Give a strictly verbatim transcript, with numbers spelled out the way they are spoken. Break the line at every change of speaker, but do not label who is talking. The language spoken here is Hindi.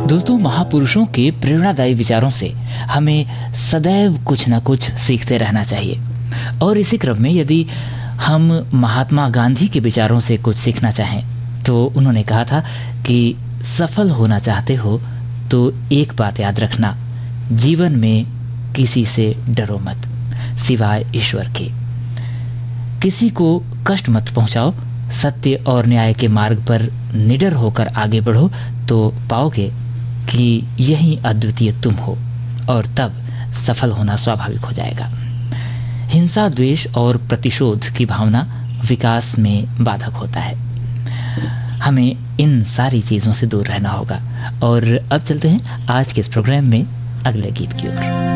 दोस्तों, महापुरुषों के प्रेरणादायी विचारों से हमें सदैव कुछ न कुछ सीखते रहना चाहिए। और इसी क्रम में यदि हम महात्मा गांधी के विचारों से कुछ सीखना चाहें तो उन्होंने कहा था कि सफल होना चाहते हो तो एक बात याद रखना, जीवन में किसी से डरो मत सिवाय ईश्वर के। किसी को कष्ट मत पहुंचाओ, सत्य और न्याय के मार्ग पर निडर होकर आगे बढ़ो तो पाओगे कि यही अद्वितीय तुम हो, और तब सफल होना स्वाभाविक हो जाएगा। हिंसा, द्वेष और प्रतिशोध की भावना विकास में बाधक होता है। हमें इन सारी चीज़ों से दूर रहना होगा। और अब चलते हैं आज के इस प्रोग्राम में अगले गीत की ओर।